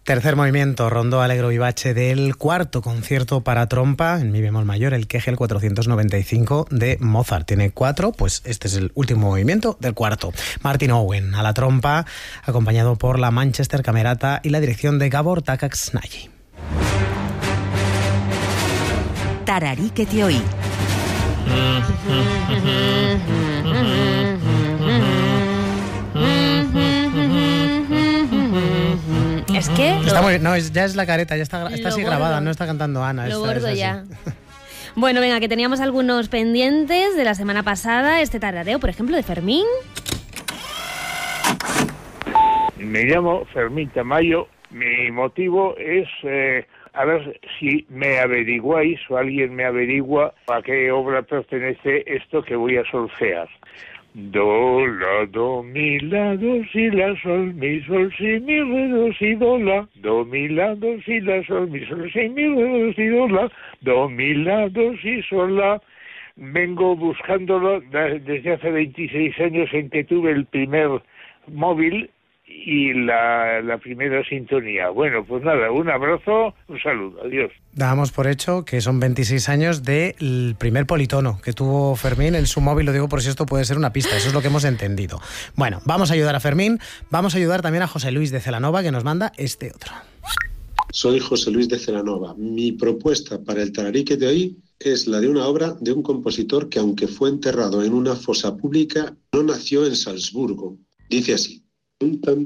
Tercer movimiento, Rondó Allegro Vivace del cuarto concierto para trompa en mi bemol mayor, el Kegel 495 de Mozart. Tiene 4, pues este es el último movimiento del cuarto. Martin Owen a la trompa, acompañado por la Manchester Camerata y la dirección de Gabor Takacsnai. Tararí que te oí. Es que... Ya es la careta, ya está así grabada, no está cantando Ana. Lo gordo ya. Bueno, venga, que teníamos algunos pendientes de la semana pasada. Este tarareo, por ejemplo, de Fermín. Me llamo Fermín Tamayo. Mi motivo es... a ver si me averiguáis o alguien me averigua a qué obra pertenece esto que voy a solfear. Do, la, do, mi, la, do, si, la, sol, mi, sol, si, mi, re, do, si, do, la. Do, mi, la, do, si, la, sol, mi, sol, si, mi, re, do, si, do, la. Do, mi, la, do, si, sol, la. Vengo buscándolo desde hace 26 años en que tuve el primer móvil y la primera sintonía. Bueno, pues nada, un abrazo, un saludo, adiós. Damos por hecho que son 26 años del primer politono que tuvo Fermín en su móvil, lo digo por si esto puede ser una pista, eso es lo que hemos entendido. Bueno, vamos a ayudar a Fermín, vamos a ayudar también a José Luis de Celanova, que nos manda este otro. Soy José Luis de Celanova. Mi propuesta para el tararí que te oí es la de una obra de un compositor que, aunque fue enterrado en una fosa pública, no nació en Salzburgo. Dice así.